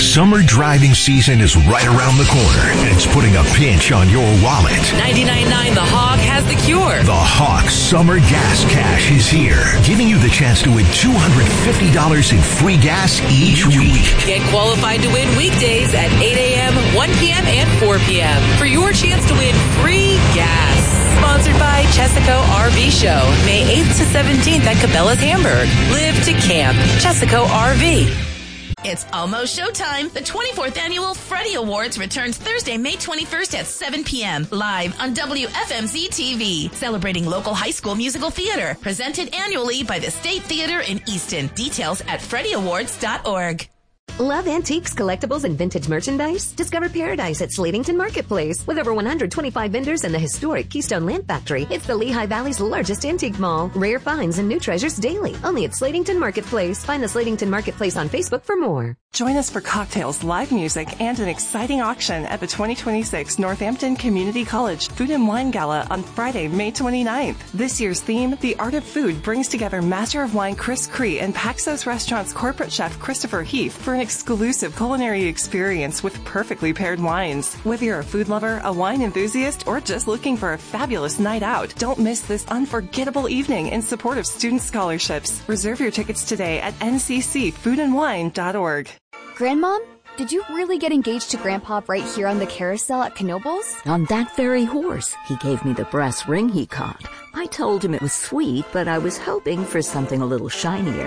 Summer driving season is right around the corner, and it's putting a pinch on your wallet. 99.9 The Hawk has the cure. The Hawk Summer Gas Cash is here, giving you the chance to win $250 in free gas each week. Get qualified to win weekdays at 8 a.m., 1 p.m., and 4 p.m. for your chance to win free gas. Sponsored by Chesaco RV Show, May 8th to 17th at Cabela's Hamburg. Live to camp. Chesaco RV. It's almost showtime. The 24th Annual Freddie Awards returns Thursday, May 21st at 7 p.m. live on WFMZ TV. Celebrating local high school musical theater. Presented annually by the State Theater in Easton. Details at freddieawards.org. Love antiques, collectibles, and vintage merchandise? Discover paradise at Slatington Marketplace. With over 125 vendors and the historic Keystone Lamp Factory, it's the Lehigh Valley's largest antique mall. Rare finds and new treasures daily. Only at Slatington Marketplace. Find the Slatington Marketplace on Facebook for more. Join us for cocktails, live music, and an exciting auction at the 2026 Northampton Community College Food and Wine Gala on Friday, May 29th. This year's theme, The Art of Food, brings together Master of Wine Chris Cree and Paxos Restaurant's corporate chef Christopher Heath for an exclusive culinary experience with perfectly paired wines. Whether you're a food lover, a wine enthusiast, or just looking for a fabulous night out, don't miss this unforgettable evening in support of student scholarships. Reserve your tickets today at nccfoodandwine.org. Grandmom, did you really get engaged to Grandpa right here on the carousel at Knoebels? On that very horse. He gave me the brass ring he caught. I told him it was sweet, but I was hoping for something a little shinier.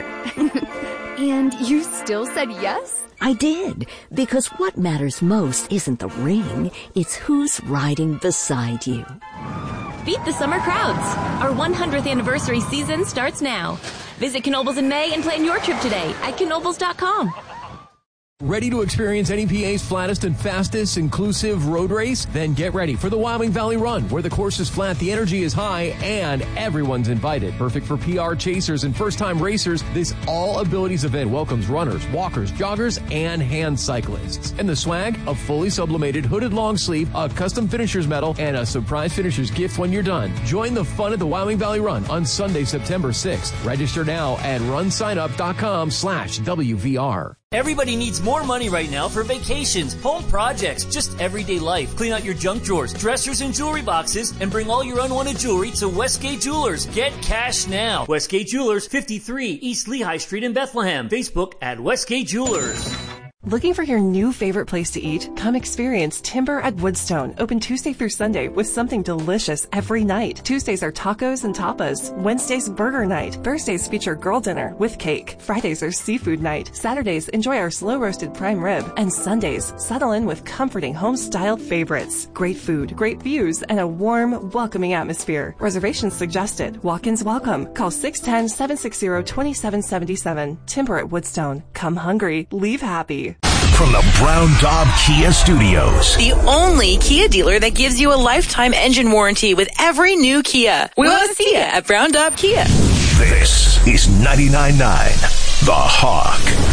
And you still said yes? I did, because what matters most isn't the ring, it's who's riding beside you. Beat the summer crowds. Our 100th anniversary season starts now. Visit Knoebels in May and plan your trip today at knoebels.com. Ready to experience NEPA's flattest and fastest inclusive road race? Then get ready for the Wyoming Valley Run, where the course is flat, the energy is high, and everyone's invited. Perfect for PR chasers and first-time racers, this all-abilities event welcomes runners, walkers, joggers, and hand cyclists. And the swag, a fully sublimated hooded long sleeve, a custom finisher's medal, and a surprise finisher's gift when you're done. Join the fun at the Wyoming Valley Run on Sunday, September 6th. Register now at runsignup.com/WVR. Everybody needs more money right now for vacations, home projects, just everyday life. Clean out your junk drawers, dressers, and jewelry boxes, and bring all your unwanted jewelry to Westgate Jewelers. Get cash now. Westgate Jewelers, 53 East Lehigh Street in Bethlehem. Facebook at Westgate Jewelers. Looking for your new favorite place to eat? Come experience Timber at Woodstone, open Tuesday through Sunday with something delicious every night. Tuesdays are tacos and tapas. Wednesdays, burger night. Thursdays feature girl dinner with cake. Fridays are seafood night. Saturdays, enjoy our slow-roasted prime rib. And Sundays, settle in with comforting home-style favorites. Great food, great views, and a warm, welcoming atmosphere. Reservations suggested. Walk-ins welcome. Call 610-760-2777. Timber at Woodstone. Come hungry. Leave happy. From the Brown Daub Kia Studios. The only Kia dealer that gives you a lifetime engine warranty with every new Kia. We want to see you at Brown Daub Kia. This is 99.9 The Hawk.